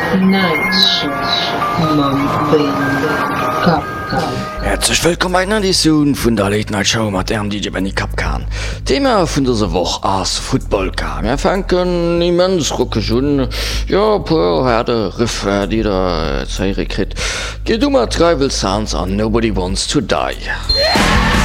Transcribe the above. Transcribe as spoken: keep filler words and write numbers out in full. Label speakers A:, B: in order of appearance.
A: Herzlich willkommen an die Sohn vun der Late Night Show mat Herrn D J Benny Kapkan. Thema vun dieser Woche ass Football kam. Wir fangen immens Rucke schon. Ja, puer Herde Riff, die da Zeire krit. Geht um Tribal Sounds an Nobody Wants to Die.